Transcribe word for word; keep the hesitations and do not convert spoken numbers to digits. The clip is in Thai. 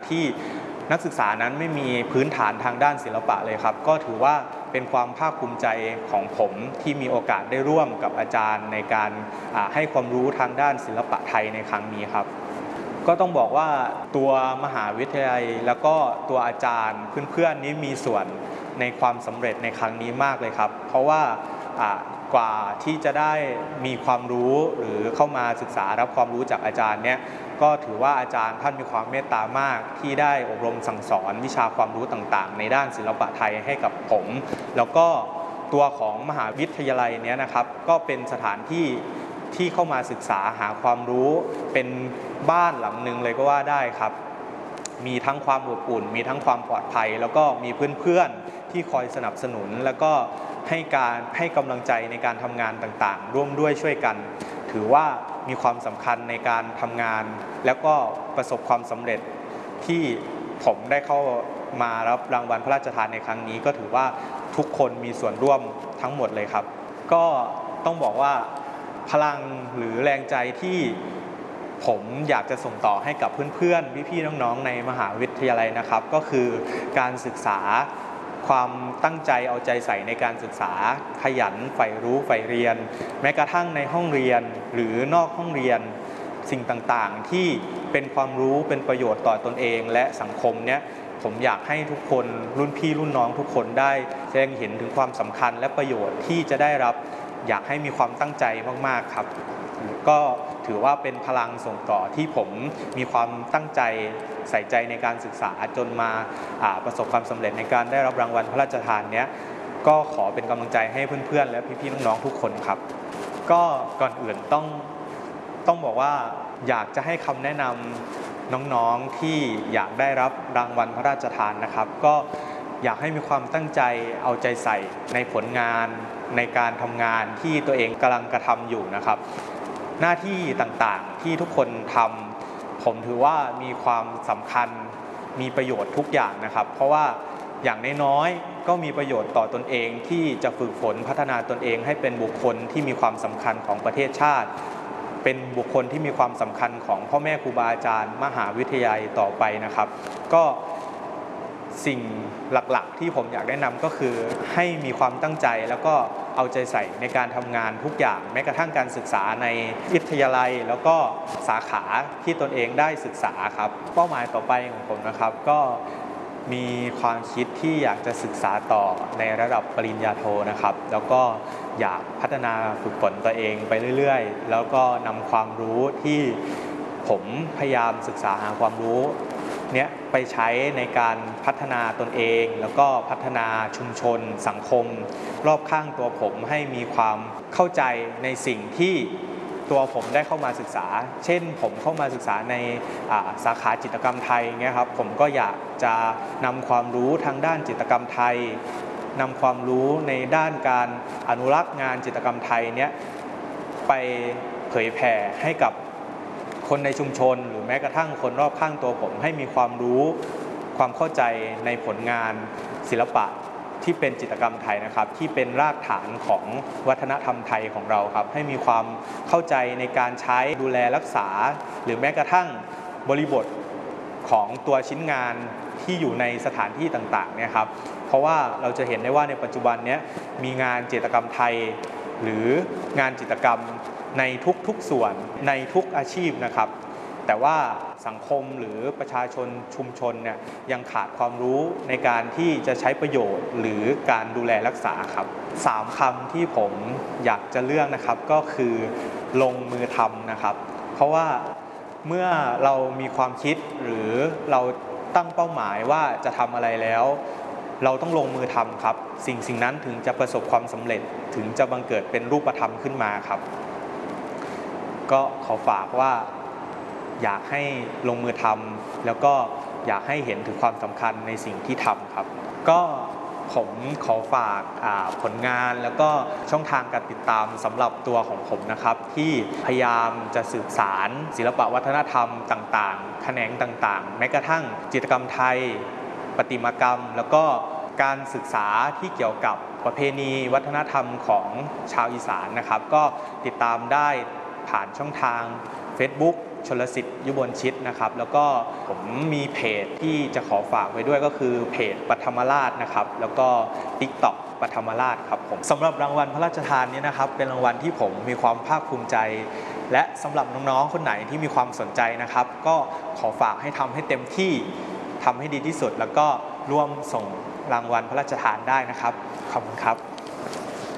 ที่นักศึกษานั้นไม่มีพื้นฐานทางด้านศิลปะเลยครับก็ถือว่าเป็นความภาคภูมิใจของผมที่มีโอกาสได้ร่วมกับอาจารย์ในการให้ความรู้ทางด้านศิลปะไทยในครั้งนี้ครับก็ต้องบอกว่าตัวมหาวิทยาลัยแล้วก็ตัวอาจารย์เพื่อนๆนี้มีส่วนในความสำเร็จในครั้งนี้มากเลยครับเพราะว่ากว่าที่จะได้มีความรู้หรือเข้ามาศึกษารับความรู้จากอาจารย์เนี่ยก็ถือว่าอาจารย์ท่านมีความเมตตามากที่ได้อบรมสั่งสอนวิชาความรู้ต่างๆในด้านศิลปะไทยให้กับผมแล้วก็ตัวของมหาวิทยาลัยนี้นะครับก็เป็นสถานที่ที่เข้ามาศึกษาหาความรู้เป็นบ้านหลังหนึ่งเลยก็ว่าได้ครับมีทั้งความอบอุ่นมีทั้งความปลอดภัยแล้วก็มีเพื่อนๆที่คอยสนับสนุนแล้วก็ให้การให้กำลังใจในการทำงานต่างๆร่วมด้วยช่วยกันถือว่ามีความสำคัญในการทำงานแล้วก็ประสบความสำเร็จที่ผมได้เข้ามารับรางวัลพระราชทานในครั้งนี้ก็ถือว่าทุกคนมีส่วนร่วมทั้งหมดเลยครับก็ต้องบอกว่าพลังหรือแรงใจที่ผมอยากจะส่งต่อให้กับเพื่อนๆพี่ๆน้องๆในมหาวิทยาลัยนะครับก็คือการศึกษาความตั้งใจเอาใจใส่ในการศึกษาขยันใฝ่รู้ใฝ่เรียนแม้กระทั่งในห้องเรียนหรือนอกห้องเรียนสิ่งต่างๆที่เป็นความรู้เป็นประโยชน์ต่อตนเองและสังคมเนี้ยผมอยากให้ทุกคนรุ่นพี่รุ่นน้องทุกคนได้แสดงเห็นถึงความสำคัญและประโยชน์ที่จะได้รับอยากให้มีความตั้งใจมากๆครับก็ถือว่าเป็นพลังส่งต่อที่ผมมีความตั้งใจใส่ใจในการศึกษาจนมาประสบความสำเร็จในการได้รับรางวัลพระราชทานเนี้ยก็ขอเป็นกำลังใจให้เพื่อนๆและพี่ๆน้องๆทุกคนครับก็ก่อนอื่นต้องต้องบอกว่าอยากจะให้คำแนะนำน้องๆที่อยากได้รับรางวัลพระราชทานนะครับก็อยากให้มีความตั้งใจเอาใจใส่ในผลงานในการทำงานที่ตัวเองกำลังกระทำอยู่นะครับหน้าที่ต่างๆที่ทุกคนทำผมถือว่ามีความสำคัญมีประโยชน์ทุกอย่างนะครับเพราะว่าอย่างน้อยๆก็มีประโยชน์ต่อตนเองที่จะฝึกฝนพัฒนาตนเองให้เป็นบุคคลที่มีความสำคัญของประเทศชาติเป็นบุคคลที่มีความสำคัญของพ่อแม่ครูบาอาจารย์มหาวิทยาลัยต่อไปนะครับก็สิ่งหลักๆที่ผมอยากแนะนำก็คือให้มีความตั้งใจแล้วก็เอาใจใส่ในการทำงานทุกอย่างแม้กระทั่งการศึกษาในวิทยาลัยแล้วก็สาขาที่ตนเองได้ศึกษาครับเป้าหมายต่อไปของผมนะครับก็มีความคิดที่อยากจะศึกษาต่อในระดับปริญญาโทนะครับแล้วก็อยากพัฒนาฝึกฝนตัวเองไปเรื่อยๆแล้วก็นำความรู้ที่ผมพยายามศึกษาหาความรู้เนี้ยไปใช้ในการพัฒนาตนเองแล้วก็พัฒนาชุมชนสังคมรอบข้างตัวผมให้มีความเข้าใจในสิ่งที่ตัวผมได้เข้ามาศึกษาเช่นผมเข้ามาศึกษาในสาขาจิตรกรรมไทยเงี้ยครับผมก็อยากจะนำความรู้ทางด้านจิตรกรรมไทยนำความรู้ในด้านการอนุรักษ์งานจิตรกรรมไทยเนี้ยไปเผยแผ่ให้กับคนในชุมชนหรือแม้กระทั่งคนรอบข้างตัวผมให้มีความรู้ความเข้าใจในผลงานศิลปะที่เป็นจิตรกรรมไทยนะครับที่เป็นรากฐานของวัฒนธรรมไทยของเราครับให้มีความเข้าใจในการใช้ดูแลรักษาหรือแม้กระทั่งบริบทของตัวชิ้นงานที่อยู่ในสถานที่ต่างๆเนี่ยครับเพราะว่าเราจะเห็นได้ว่าในปัจจุบันนี้มีงานจิตรกรรมไทยหรืองานจิตรกรรมในทุกๆส่วนในทุกอาชีพนะครับแต่ว่าสังคมหรือประชาชนชุมชนเนี่ยยังขาดความรู้ในการที่จะใช้ประโยชน์หรือการดูแลรักษาครับสามคำที่ผมอยากจะเลือกนะครับก็คือลงมือทำนะครับเพราะว่าเมื่อเรามีความคิดหรือเราตั้งเป้าหมายว่าจะทำอะไรแล้วเราต้องลงมือทำครับสิ่งสิ่งนั้นถึงจะประสบความสำเร็จถึงจะบังเกิดเป็นรูปธรรมขึ้นมาครับก็ขอฝากว่าอยากให้ลงมือทำแล้วก็อยากให้เห็นถึงความสำคัญในสิ่งที่ทำครับก็ผมขอฝากผลงานแล้วก็ช่องทางการติดตามสำหรับตัวของผมนะครับที่พยายามจะสืบสารศิลปวัฒนธรรมต่างๆแขนงต่างๆแม้กระทั่งจิตรกรรมไทยประติมากรรมแล้วก็การศึกษาที่เกี่ยวกับประเพณีวัฒนธรรมของชาวอีสานนะครับก็ติดตามได้ผ่านช่องทาง Facebook ชลสิทธิ์ยุบลชิตนะครับแล้วก็ผมมีเพจที่จะขอฝากไว้ด้วยก็คือเพจปฐมราชนะครับแล้วก็ TikTok ปฐมราชครับผมสำหรับรางวัลพระราชทานนี้นะครับเป็นรางวัลที่ผมมีความภาคภูมิใจและสำหรับน้องๆคนไหนที่มีความสนใจนะครับก็ขอฝากให้ทำให้เต็มที่ทำให้ดีที่สุดแล้วก็ร่วมส่งรางวัลพระราชทานได้นะครับขอบคุณครับ